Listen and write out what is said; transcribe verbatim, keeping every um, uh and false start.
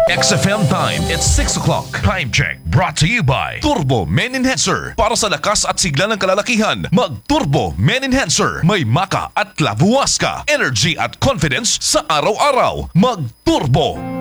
X F M time, it's six o'clock. Time check, brought to you by Turbo Men Enhancer. Para sa lakas at sigla ng kalalakihan, mag-Turbo Men Enhancer. May maka at labuwas ka. Energy at confidence sa araw-araw. Mag-Turbo